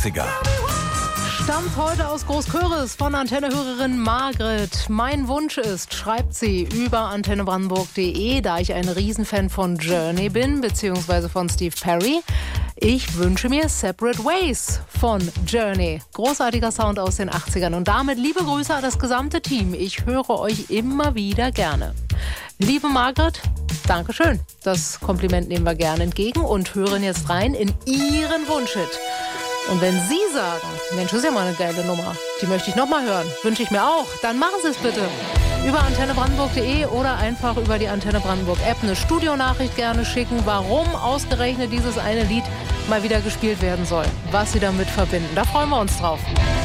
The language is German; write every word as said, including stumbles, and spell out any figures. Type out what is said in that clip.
achtziger. Stammt heute aus Großköris von Antennehörerin Margret. Mein Wunsch ist, schreibt sie über antenne brandenburg punkt de, da ich ein Riesenfan von Journey bin, beziehungsweise von Steve Perry. Ich wünsche mir Separate Ways von Journey. Großartiger Sound aus den achtzigern. Und damit liebe Grüße an das gesamte Team. Ich höre euch immer wieder gerne. Liebe Margret, Dankeschön. Das Kompliment nehmen wir gerne entgegen und hören jetzt rein in Ihren Wunschhit. Und wenn Sie sagen, Mensch, das ist ja mal eine geile Nummer, die möchte ich noch mal hören, wünsche ich mir auch, dann machen Sie es bitte. Über antenne brandenburg punkt de oder einfach über die Antenne Brandenburg App eine Studionachricht gerne schicken, warum ausgerechnet dieses eine Lied mal wieder gespielt werden soll, was Sie damit verbinden. Da freuen wir uns drauf.